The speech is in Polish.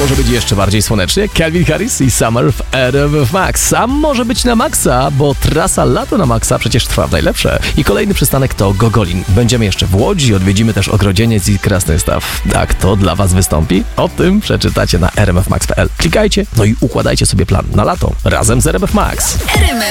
może być jeszcze bardziej słonecznie. Calvin Harris i Summer w RMF Max. A może być na maksa, bo trasa Lato na maksa przecież trwa w najlepsze. I kolejny przystanek to Gogolin. Będziemy jeszcze w Łodzi, odwiedzimy też Ogrodzieniec i Krasnystaw. A kto dla Was wystąpi? O tym przeczytacie na rmfmax.pl. Klikajcie, no i układajcie sobie plan na lato razem z RMF Max.